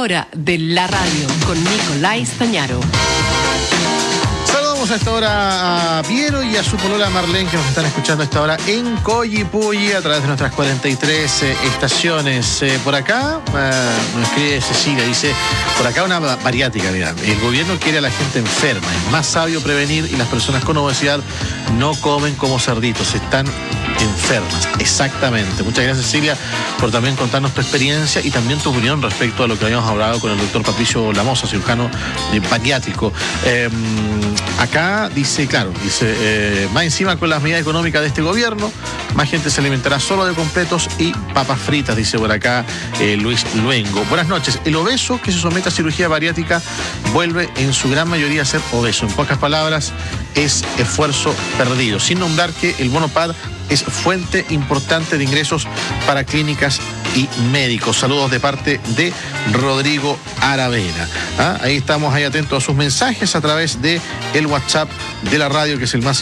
hora de la radio con Nicolás Stañaro. Saludamos a esta hora a Piero y a su polola Marlene, que nos están escuchando a esta hora en Coyipulli a través de nuestras 43 estaciones. Por acá nos escribe Cecilia, dice, por acá una bariátrica, mira, el gobierno quiere a la gente enferma, es más sabio prevenir y las personas con obesidad no comen como cerditos, están enfermas. Exactamente. Muchas gracias, Cecilia, por también contarnos tu experiencia y también tu opinión respecto a lo que habíamos hablado con el doctor Patricio Lamosa, cirujano bariátrico. Acá dice, claro, más encima con las medidas económicas de este gobierno, más gente se alimentará solo de completos y papas fritas, dice por acá Luis Luengo. Buenas noches. El obeso que se somete a cirugía bariátrica vuelve en su gran mayoría a ser obeso. En pocas palabras, es esfuerzo perdido. Sin nombrar que el bono PAD es fuente importante de ingresos para clínicas y médicos. Saludos de parte de Rodrigo Aravena. Ahí estamos, ahí atentos a sus mensajes a través de el WhatsApp de la radio, que es el más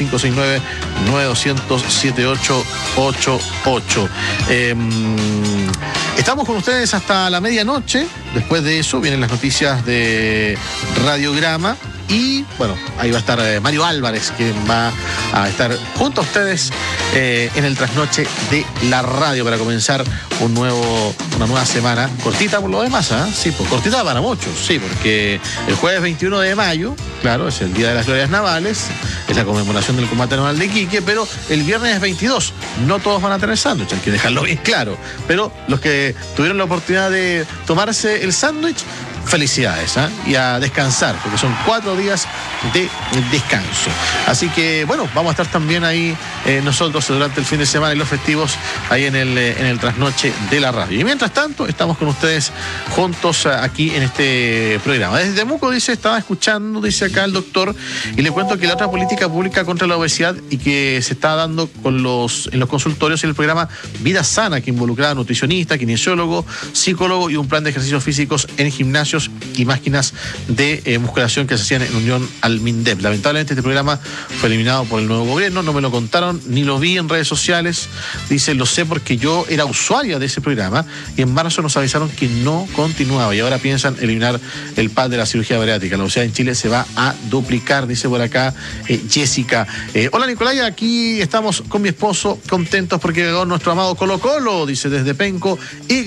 569-9200-7888. Estamos con ustedes hasta la medianoche. Después de eso vienen las noticias de Radiograma. Y bueno, ahí va a estar Mario Álvarez, quien va a estar junto a ustedes en el trasnoche de la radio para comenzar una nueva semana. Cortita por lo demás, sí, pues cortita para muchos, sí, porque el jueves 21 de mayo, claro, es el Día de las Glorias Navales, es la conmemoración del combate naval de Iquique, pero el viernes es 22, no todos van a tener sándwich, hay que dejarlo bien claro, pero los que tuvieron la oportunidad de tomarse el sándwich, felicidades, y a descansar, porque son 4 días de descanso. Así que, bueno, vamos a estar también ahí nosotros durante el fin de semana y los festivos ahí en el trasnoche de la radio. Y mientras tanto, estamos con ustedes juntos aquí en este programa. Desde Temuco, estaba escuchando, dice acá el doctor, y le cuento que la otra política pública contra la obesidad y que se está dando en los consultorios y el programa Vida Sana, que involucraba a nutricionista, kinesiólogo, psicólogo y un plan de ejercicios físicos en gimnasios y máquinas de musculación que se hacían en unión al MINDEP. Lamentablemente este programa fue eliminado por el nuevo gobierno, no me lo contaron, ni lo vi en redes sociales. Dice, lo sé porque yo era usuaria de ese programa y en marzo nos avisaron que no continuaba y ahora piensan eliminar el PAD de la cirugía bariátrica. La obesidad en Chile se va a duplicar, dice por acá Jessica. Hola Nicolás, aquí estamos con mi esposo contentos porque llegó nuestro amado Colo Colo, dice desde Penco, y